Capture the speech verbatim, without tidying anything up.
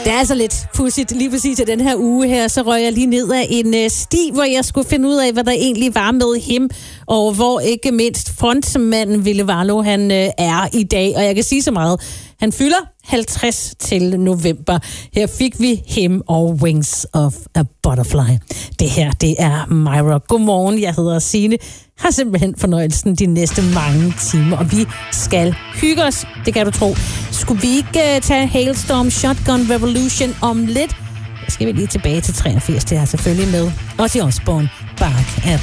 Det er altså lidt pudsigt. Lige præcis i den her uge her, så røg jeg lige ned af en øh, sti, hvor jeg skulle finde ud af, hvad der egentlig var med ham, og hvor ikke mindst frontmanden Ville Valo, han øh, er i dag. Og jeg kan sige så meget. Han fylder halvtreds til november. Her fik vi him og Wings of a Butterfly. Det her, det er Myra. Godmorgen, jeg hedder Signe. Har simpelthen fornøjelsen de næste mange timer, og vi skal hygge os. Det kan du tro. Skulle vi ikke uh, tage Hailstorm Shotgun Revolution om lidt? Jeg skal vi lige tilbage til treogfirs. Det er selvfølgelig med Ozzy Osbourne, Bark at